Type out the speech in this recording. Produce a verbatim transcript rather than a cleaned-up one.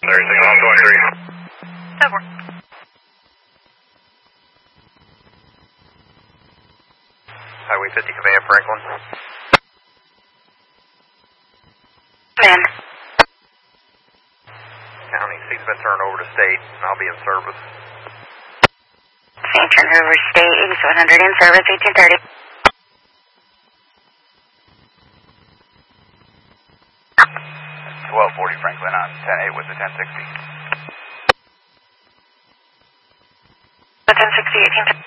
Larry, signal on twenty-three. Over. Highway fifty, Command Franklin. Man. County, seat's been turned over to state, and I'll be in service. Saint Turn River State, eighty-seven hundred in service, eighteen thirty. twelve forty Franklin on ten eight with the ten sixty. The ten sixty, eighteen thirty.